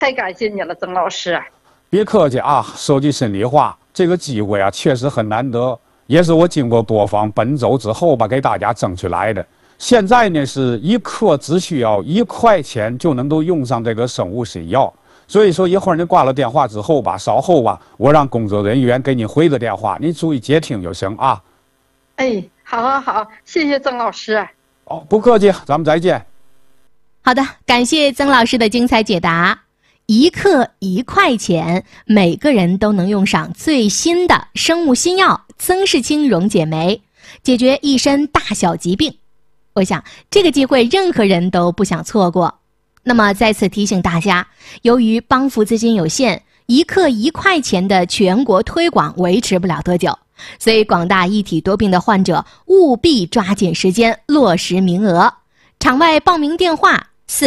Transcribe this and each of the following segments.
太感谢你了，曾老师。 别客气啊，说句心里话，这个机会啊确实很难得，也是我经过多方奔走之后吧，给大家争取来的。现在呢是一克只需要1块钱就能够用上这个生物水药，所以说一会儿你挂了电话之后吧，稍后吧，我让工作人员给你回个电话，你注意接听就行啊。 哎，好，谢谢曾老师。 哦，不客气，咱们再见。 好的，感谢曾老师的精彩解答。1克1块钱，每个人都能用上最新的生物新药曾氏清溶解酶，解决一身大小疾病。我想这个机会任何人都不想错过。那么再次提醒大家，由于帮扶资金有限，1克1块钱的全国推广维持不了多久，所以广大一体多病的患者务必抓紧时间落实名额。场外报名电话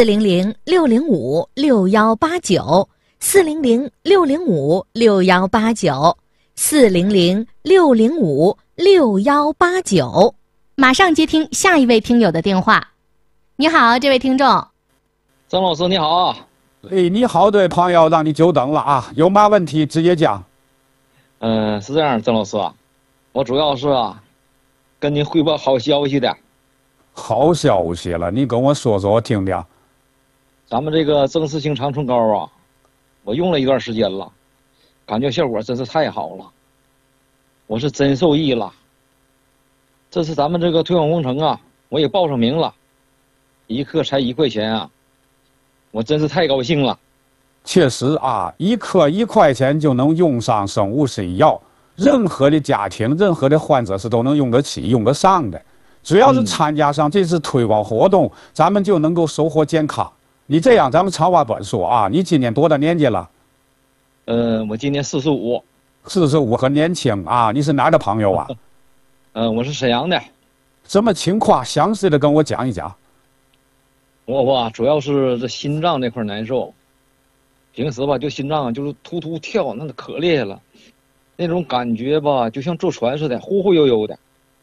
400-605-6189，400-605-6189，400-605-6189。马上接听下一位听友的电话。你好，这位听众。 曾老师你好啊。 哎，你好，这位朋友，让你久等了啊，有嘛问题直接讲。 是这样，曾老师啊，我主要是跟您汇报好消息的。 好消息了，你跟我说说，我听听。 咱们这个曾氏清长春膏啊，我用了一段时间了，感觉效果真是太好了，我是真受益了。这次咱们这个推广工程啊，我也报上名了，1克才1块钱啊，我真是太高兴了。 确实啊，1克1块钱就能用上生物水药，任何的家庭、任何的患者是都能用得起、用得上的。只要是参加上这次推广活动，咱们就能够收获健康。你这样，咱们长话短说啊，你今年多大年纪了？ 我今年45。 45很年轻啊，你是哪儿的朋友啊？ 我是沈阳的。 什么情况？详细的跟我讲一讲。 我主要是这心脏这块难受，平时吧就心脏就是突突跳，那可厉害了，那种感觉吧就像坐船似的，忽忽悠悠的。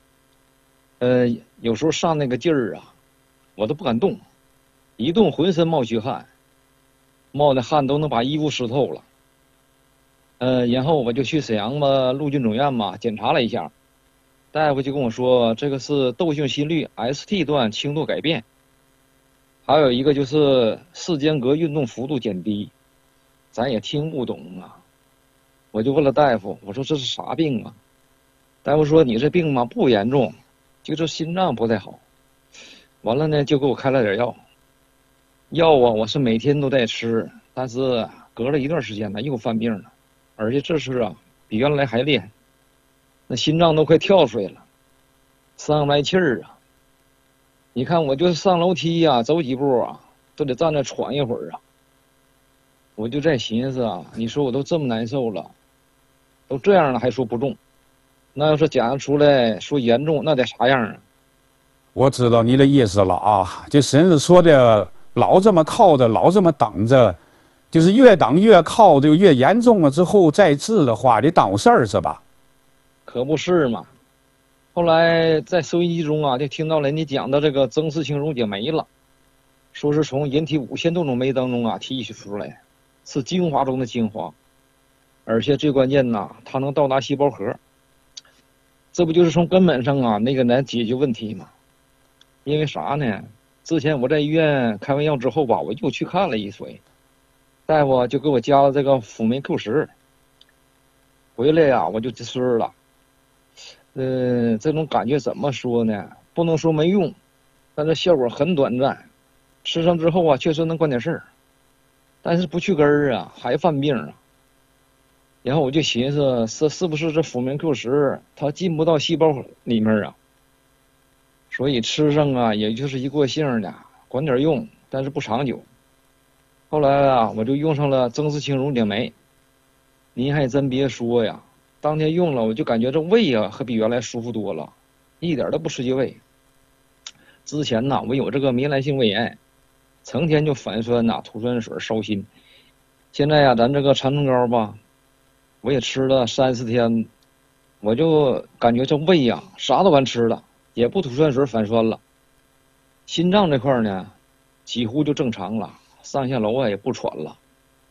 有时候上那个劲儿啊，我都不敢动，一动浑身冒虚汗，冒的汗都能把衣服湿透了。然后我就去沈阳吧陆军总院嘛检查了一下，大夫就跟我说这个是窦性心律 ST 段轻度改变，还有一个就是室间隔运动幅度减低，咱也听不懂啊。我就问了大夫，我说这是啥病啊？大夫说你这病嘛不严重，就是心脏不太好。完了呢就给我开了点药，药啊我是每天都在吃，但是隔了一段时间呢又犯病了，而且这次啊比原来还厉害，那心脏都快跳出来了，上不来气儿啊。你看我就是上楼梯啊走几步啊都得站着喘一会儿啊。我就在寻思啊，你说我都这么难受了，都这样了还说不重，那要是检查出来说严重，那得啥样啊？ 我知道你的意思了啊，这神是说的老这么靠着，老这么等着，就是越等越靠就越严重了，之后再治的话得耽误事儿是吧？ 可不是嘛。后来在收音机中啊就听到人家讲到这个曾氏清溶解酶了，说是从人体5000多种酶当中啊提取出来，是精华中的精华，而且最关键呐，它能到达细胞核，这不就是从根本上啊那个来解决问题吗？因为啥呢？之前我在医院开完药之后吧，我又去看了一回，大夫就给我加了这个辅酶 Q10，回来呀我就吃了。这种感觉怎么说呢？不能说没用，但是效果很短暂。吃上之后啊，确实能管点事儿，但是不去根儿啊，还犯病啊。然后我就寻思，是不是这辅酶 Q10它进不到细胞里面啊？所以吃上啊，也就是一过性的，管点用，但是不长久。后来啊，我就用上了曾氏清溶解酶。您还真别说呀，当天用了，我就感觉这胃啊，可比原来舒服多了，一点都不刺激胃。之前呢，我有这个糜烂性胃炎，成天就反酸呐、吐酸水、烧心。现在呀，咱这个长春膏吧，我也吃了3、4天，我就感觉这胃呀，啥都敢吃了。也不吐酸水反酸了，心脏这块呢，几乎就正常了，上下楼啊也不喘了。